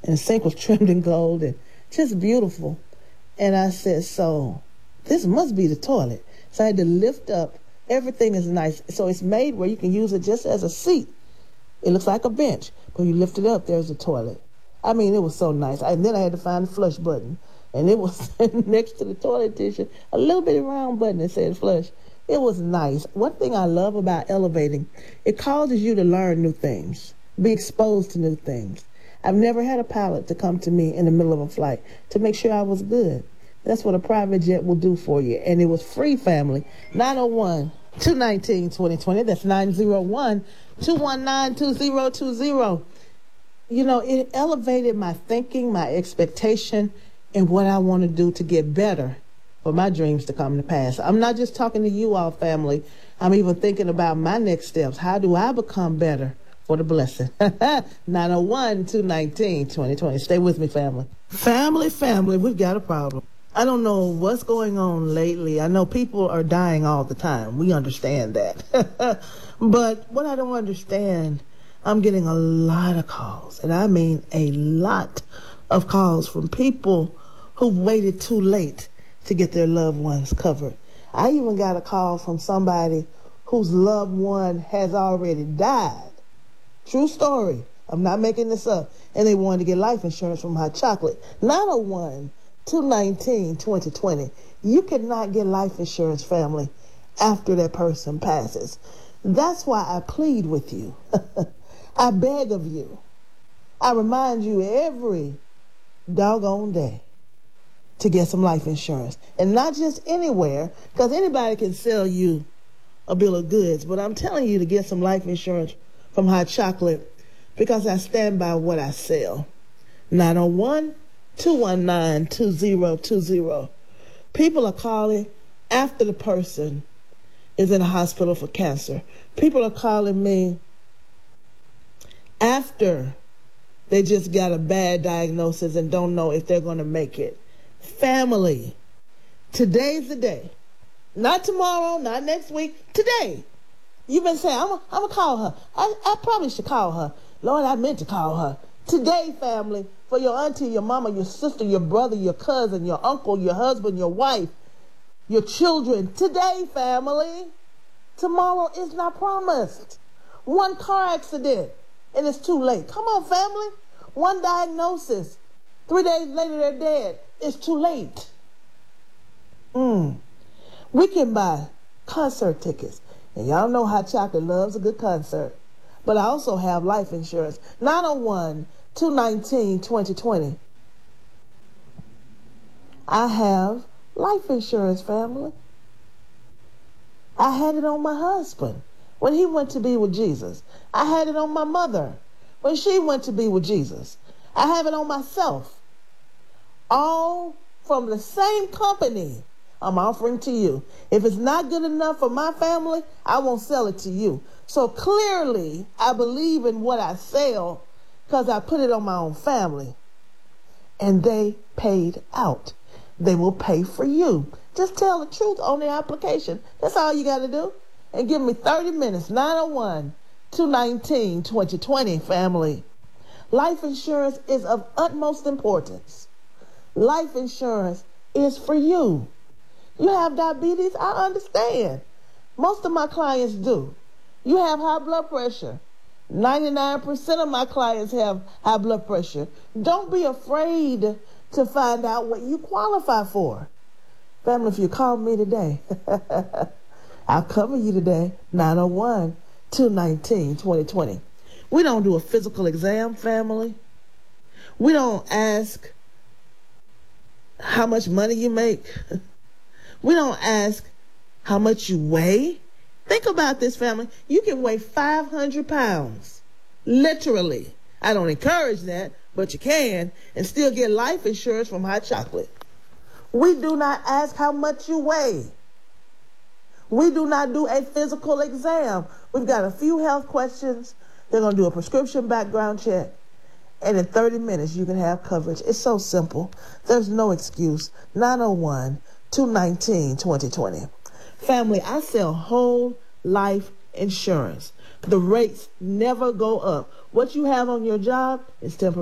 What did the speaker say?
and the sink was trimmed in gold and just beautiful. And I said, so this must be the toilet. So I had to lift up. Everything is nice. So it's made where you can use it just as a seat. It looks like a bench, but you lift it up, there's a toilet. I mean, it was so nice. And then I had to find the flush button. And it was next to the toilet tissue, a little bitty round button that said flush. It was nice. One thing I love about elevating, it causes you to learn new things, be exposed to new things. I've never had a pilot to come to me in the middle of a flight to make sure I was good. That's what a private jet will do for you. And it was free, family. 901-219-2020. That's 901-219-2020. You know, it elevated my thinking, my expectation, and what I want to do to get better for my dreams to come to pass. I'm not just talking to you all, family. I'm even thinking about my next steps. How do I become better for the blessing? 901-219-2020. Stay with me, family. Family, we've got a problem. I don't know what's going on lately. I know people are dying all the time. We understand that. But what I don't understand, I'm getting a lot of calls, and I mean a lot of calls from people who've waited too late to get their loved ones covered. I even got a call from somebody whose loved one has already died. True story. I'm not making this up. And they wanted to get life insurance from Hot Chocolate. 901-219-2020. You cannot get life insurance, family, after that person passes. That's why I plead with you. I beg of you. I remind you every doggone day to get some life insurance. And not just anywhere, because anybody can sell you a bill of goods. But I'm telling you to get some life insurance from Hot Chocolate because I stand by what I sell. 901-219-2020. People are calling after the person is in a hospital for cancer. People are calling me after they just got a bad diagnosis and don't know if they're going to make it. Family, today's the day. Not tomorrow, not next week, today. You've been saying, I'm going to call her. I probably should call her. Lord, I meant to call her. Today, family, for your auntie, your mama, your sister, your brother, your cousin, your uncle, your husband, your wife, your children. Today, family. Tomorrow is not promised. One car accident, and it's too late. Come on, family. One diagnosis. 3 days later, they're dead. It's too late. We can buy concert tickets. And y'all know Hot Chocolate loves a good concert. But I also have life insurance. 901-219-2020. I have life insurance, family. I had it on my husband when he went to be with Jesus. I had it on my mother when she went to be with Jesus. I have it on myself. All from the same company I'm offering to you. If it's not good enough for my family, I won't sell it to you. So clearly, I believe in what I sell because I put it on my own family. And they paid out. They will pay for you. Just tell the truth on the application. That's all you got to do. And give me 30 minutes. 901-219-2020, family. Life insurance is of utmost importance. Life insurance is for you. You have diabetes, I understand. Most of my clients do. You have high blood pressure. 99% of my clients have high blood pressure. Don't be afraid to find out what you qualify for. Family, if you call me today, I'll cover you today. 901-219-2020. We don't do a physical exam, family. We don't ask how much money you make. We don't ask how much you weigh. Think about this, family. You can weigh 500 pounds. Literally. I don't encourage that, but you can, and still get life insurance from Hot Chocolate. We do not ask how much you weigh. We do not do a physical exam. We've got a few health questions. They're going to do a prescription background check. And in 30 minutes, you can have coverage. It's so simple. There's no excuse. 901-219-2020. Family, I sell whole life insurance. The rates never go up. What you have on your job is temporary.